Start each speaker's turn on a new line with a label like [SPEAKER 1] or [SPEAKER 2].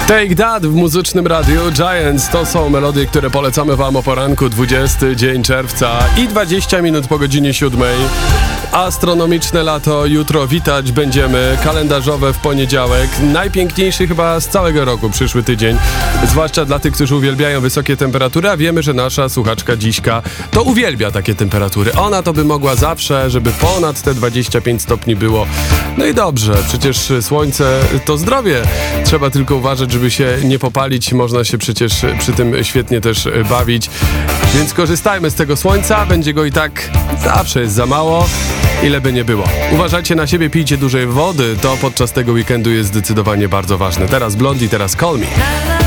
[SPEAKER 1] Take That w muzycznym radiu. Giants to są melodie, które polecamy wam o poranku, 20 dzień czerwca i 20 minut po godzinie 7. Astronomiczne lato jutro witać będziemy, kalendarzowe w poniedziałek. Najpiękniejszy chyba z całego roku przyszły tydzień, zwłaszcza dla tych, którzy uwielbiają wysokie temperatury, a wiemy, że nasza słuchaczka Dziśka to uwielbia takie temperatury. Ona to by mogła zawsze, żeby ponad te 25 stopni było. No i dobrze, przecież słońce to zdrowie. Trzeba tylko uważać, żeby się nie popalić. Można się przecież przy tym świetnie też bawić. Więc korzystajmy z tego słońca. Będzie go i tak zawsze jest za mało. Ile by nie było. Uważajcie na siebie, pijcie dużej wody. To podczas tego weekendu jest zdecydowanie bardzo ważne. Teraz Blondie, teraz Call Me.